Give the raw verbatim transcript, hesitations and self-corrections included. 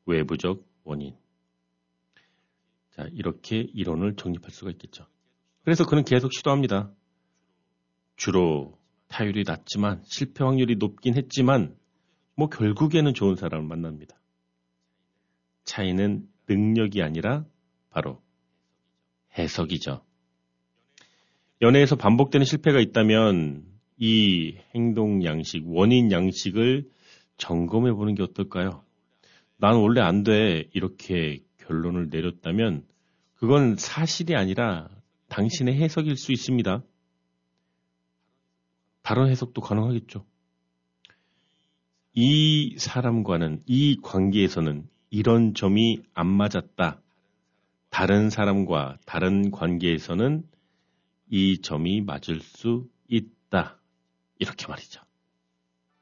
외부적 원인. 자, 이렇게 이론을 정립할 수가 있겠죠. 그래서 그는 계속 시도합니다. 주로 타율이 낮지만 실패 확률이 높긴 했지만 뭐 결국에는 좋은 사람을 만납니다. 차이는 능력이 아니라 바로 해석이죠. 연애에서 반복되는 실패가 있다면 이 행동 양식, 원인 양식을 점검해 보는 게 어떨까요? 난 원래 안 돼. 이렇게 결론을 내렸다면 그건 사실이 아니라 당신의 해석일 수 있습니다. 다른 해석도 가능하겠죠. 이 사람과는, 이 관계에서는 이런 점이 안 맞았다. 다른 사람과 다른 관계에서는 이 점이 맞을 수 있다. 이렇게 말이죠.